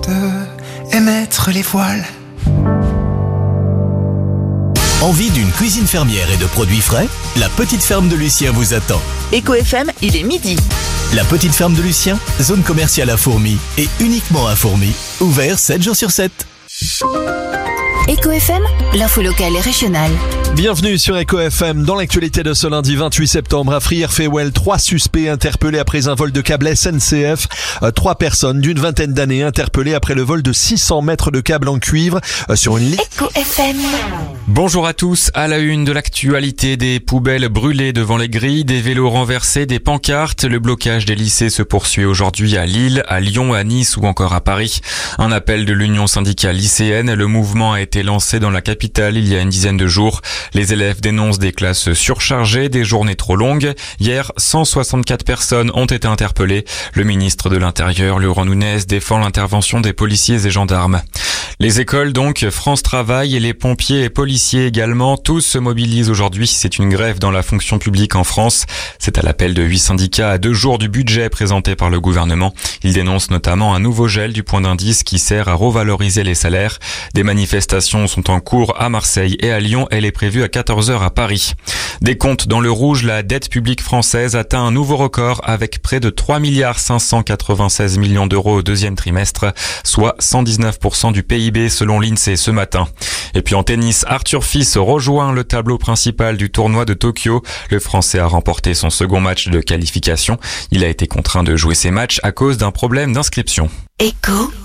émettre les voiles. Envie d'une cuisine fermière et de produits frais? La petite ferme de Lucien vous attend. Éco FM, il est midi. La petite ferme de Lucien, zone commerciale à Fourmies et uniquement à Fourmies. Ouvert 7 jours sur 7. Éco FM, l'info locale et régionale. Bienvenue sur Éco FM. Dans l'actualité de ce lundi 28 septembre, à Frières-Féouel, 3 suspects interpellés après un vol de câble SNCF. 3 personnes d'une vingtaine d'années interpellées après le vol de 600 mètres de câble en cuivre sur une ligne. Éco FM. Bonjour à tous. À la une de l'actualité, des poubelles brûlées devant les grilles, des vélos renversés, des pancartes. Le blocage des lycées se poursuit aujourd'hui à Lille, à Lyon, à Nice ou encore à Paris. Un appel de l'Union syndicale lycéenne. Le mouvement a été lancé dans la capitale il y a une dizaine de jours. Les élèves dénoncent des classes surchargées, des journées trop longues. Hier, 164 personnes ont été interpellées. Le ministre de l'Intérieur, Laurent Nunez, défend l'intervention des policiers et gendarmes. Les écoles donc, France Travail et les pompiers et policiers également, tous se mobilisent aujourd'hui. C'est une grève dans la fonction publique en France. C'est à l'appel de 8 syndicats à 2 jours du budget présenté par le gouvernement. Ils dénoncent notamment un nouveau gel du point d'indice qui sert à revaloriser les salaires. Des manifestations sont en cours à Marseille et à Lyon. Elle est prévue à 14h à Paris. Des comptes dans le rouge, la dette publique française atteint un nouveau record avec près de 3 596 milliards d'euros au deuxième trimestre, soit 119% du PIB selon l'INSEE ce matin. Et puis en tennis, Arthur Fils rejoint le tableau principal du tournoi de Tokyo. Le Français a remporté son second match de qualification. Il a été contraint de jouer ses matchs à cause d'un problème d'inscription. Éco